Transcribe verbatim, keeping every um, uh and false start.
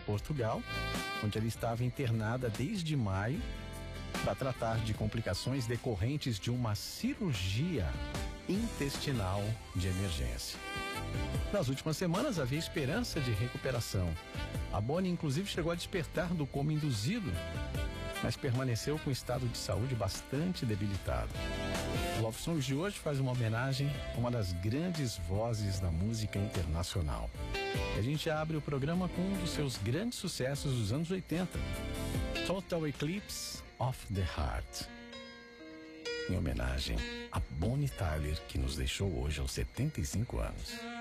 Portugal, onde ela estava internada desde maio para tratar de complicações decorrentes de uma cirurgia intestinal de emergência. Nas últimas semanas havia esperança de recuperação. A Bonnie inclusive chegou a despertar do coma induzido, mas permaneceu com estado de saúde bastante debilitado. O Love Songs de hoje faz uma homenagem a uma das grandes vozes da música internacional. A gente abre o programa com um dos seus grandes sucessos dos anos oitenta, Total Eclipse of the Heart, em homenagem a Bonnie Tyler, que nos deixou hoje aos setenta e cinco anos.